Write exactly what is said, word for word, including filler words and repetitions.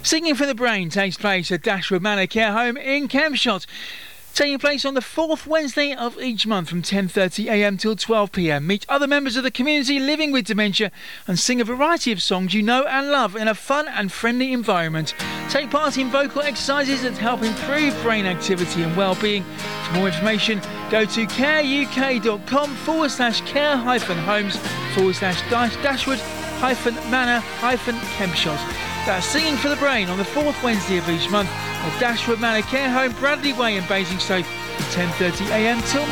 Singing for the Brain takes place at Dashwood Manor Care Home in Kempshott. Taking place on the fourth Wednesday of each month from ten thirty a m till twelve p m. Meet other members of the community living with dementia and sing a variety of songs you know and love in a fun and friendly environment. Take part in vocal exercises that help improve brain activity and well-being. For more information, go to careuk.com forward slash care hyphen homes forward slash dash dashwood hyphen manor hyphen Kempshott. That's Singing for the Brain on the fourth Wednesday of each month at Dashwood Manor Care Home, Bradley Way in Basingstoke from ten thirty a m till